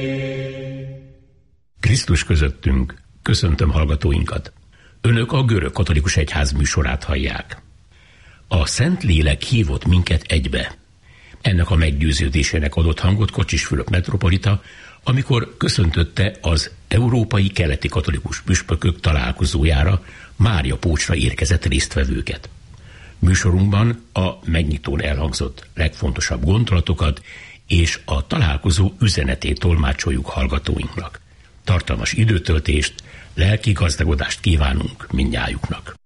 Krisztus közöttünk, köszöntöm hallgatóinkat. Önök a Görög Katolikus Egyház műsorát hallják. A Szentlélek hívott minket egybe. Ennek a meggyőződésének adott hangot Kocsis-Fülöp metropolita, amikor köszöntötte az Európai Keleti Katolikus Püspökök találkozójára Mária Pócsra érkezett résztvevőket. Műsorunkban a megnyitón elhangzott legfontosabb gondolatokat és a találkozó üzenetét tolmácsoljuk hallgatóinknak. Tartalmas időtöltést, lelki gazdagodást kívánunk mindnyájuknak.